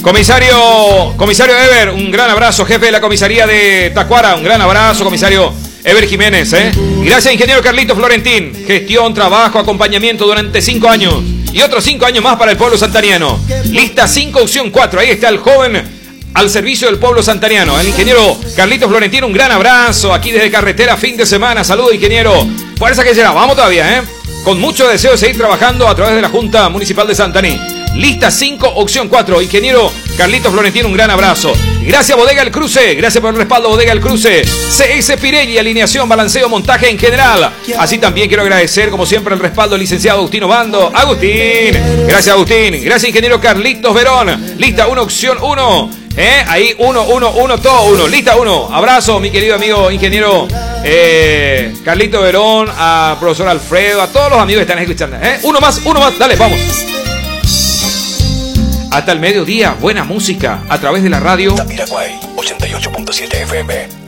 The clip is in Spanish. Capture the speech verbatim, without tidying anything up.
Comisario, comisario Ever, un gran abrazo. Jefe de la comisaría de Tacuara, un gran abrazo, comisario Ever Jiménez. ¿eh? Gracias, ingeniero Carlitos Florentín. Gestión, trabajo, acompañamiento durante cinco años. Y otros cinco años más para el pueblo santaniano. Lista cinco, opción cuatro. Ahí está el joven al servicio del pueblo santaniano. El ingeniero Carlitos Florentín, un gran abrazo. Aquí desde carretera, fin de semana. Saludos, ingeniero. Fuerza que será. Vamos todavía, ¿eh? Con mucho deseo de seguir trabajando a través de la Junta Municipal de Santaní. Lista cinco, opción cuatro. Ingeniero Carlitos Florentín, un gran abrazo. Gracias, Bodega El Cruce. Gracias por el respaldo, Bodega El Cruce. C S Pirelli, alineación, balanceo, montaje en general. Así también quiero agradecer, como siempre, el respaldo del licenciado Agustín Obando. Agustín. Gracias, Agustín. Gracias, ingeniero Carlitos Verón. Lista uno, opción uno. ¿Eh? Ahí, uno, uno, uno, todo uno. Lista uno. Abrazo, mi querido amigo ingeniero eh, Carlito Verón, a profesor Alfredo, a todos los amigos que están escuchando. ¿Eh? Uno más, uno más. Dale, vamos. Hasta el mediodía, buena música a través de la radio. Tamiraguay, ochenta y ocho punto siete F M.